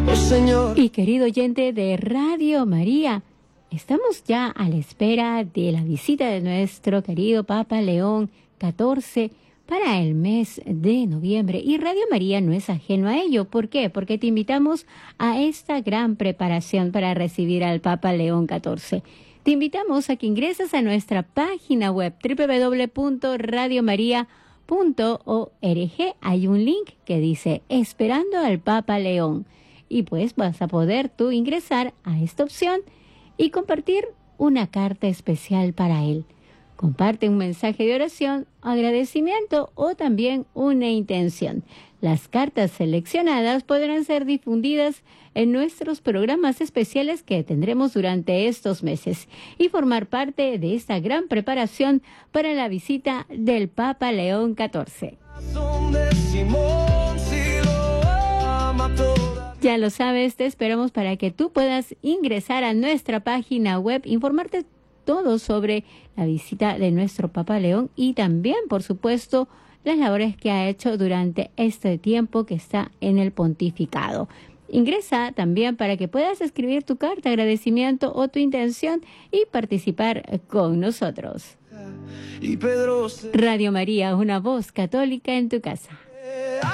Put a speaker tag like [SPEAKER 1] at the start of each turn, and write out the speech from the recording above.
[SPEAKER 1] Oh Señor.
[SPEAKER 2] Y querido oyente de Radio María, estamos ya a la espera de la visita de nuestro querido Papa León XIV para el mes de noviembre. Y Radio María no es ajeno a ello. ¿Por qué? Porque te invitamos a esta gran preparación para recibir al Papa León XIV. Te invitamos a que ingreses a nuestra página web www.radiomaria.org. Hay un link que dice Esperando al Papa León. Y pues vas a poder tú ingresar a esta opción y compartir una carta especial para él. Comparte un mensaje de oración, agradecimiento o también una intención. Las cartas seleccionadas podrán ser difundidas en nuestros programas especiales que tendremos durante estos meses y formar parte de esta gran preparación para la visita del Papa León XIV. Ya lo sabes, te esperamos para que tú puedas ingresar a nuestra página web, informarte todo sobre la visita de nuestro Papa León y también, por supuesto, las labores que ha hecho durante este tiempo que está en el pontificado. Ingresa también para que puedas escribir tu carta de agradecimiento o tu intención y participar con nosotros. Radio María, una voz católica en tu casa.